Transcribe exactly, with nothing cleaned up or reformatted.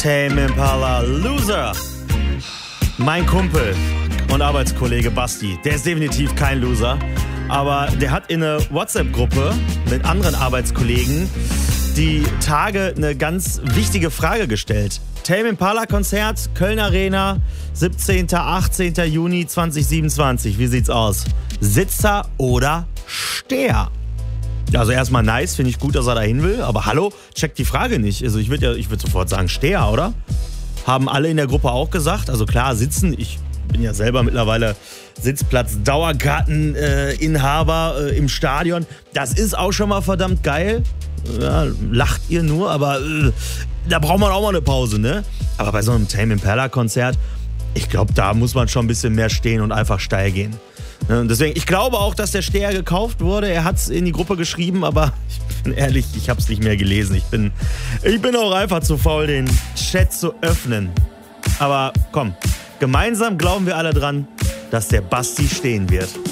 Tame Impala Loser. Mein Kumpel und Arbeitskollege Basti, der ist definitiv kein Loser, aber der hat in eine WhatsApp-Gruppe mit anderen Arbeitskollegen die Tage eine ganz wichtige Frage gestellt. Tame Impala Konzert, Köln Arena, siebzehnten achtzehnten Juni zweitausendsiebenundzwanzig. Wie sieht's aus? Sitzer oder Steher? Also erstmal nice, finde ich gut, dass er da hin will. Aber hallo, checkt die Frage nicht. Also ich würde ja, ich würde sofort sagen Steher, oder? Haben alle in der Gruppe auch gesagt. Also klar, sitzen. Ich bin ja selber mittlerweile Sitzplatz-Dauerkarteninhaber äh, im Stadion. Das ist auch schon mal verdammt geil. Ja, lacht ihr nur, aber äh, da braucht man auch mal eine Pause, ne? Aber bei so einem Tame Impala Konzert, ich glaube, da muss man schon ein bisschen mehr stehen und einfach steil gehen. Und deswegen, ich glaube auch, dass der Steher gekauft wurde. Er hat es in die Gruppe geschrieben, aber ich bin ehrlich, ich habe es nicht mehr gelesen. Ich bin, ich bin auch einfach zu faul, den Chat zu öffnen. Aber komm, gemeinsam glauben wir alle dran, dass der Basti stehen wird.